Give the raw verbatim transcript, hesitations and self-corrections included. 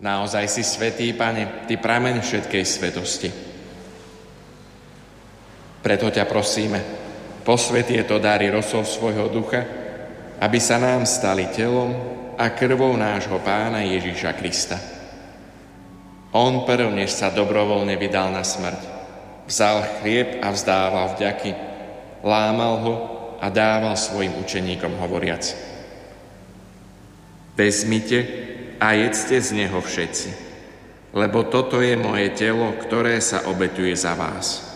Naozaj si svätý, Pane, Ty prameň všetkej svetosti. Preto ťa prosíme, posväť tieto dary rosou svojho ducha, aby sa nám stali telom a krvou nášho Pána Ježiša Krista. On prv, než sa dobrovoľne vydal na smrť, vzal chlieb a vzdával vďaky, lámal ho a dával svojim učeníkom hovoriac: Vezmite a jedzte z neho všetci, lebo toto je moje telo, ktoré sa obetuje za vás.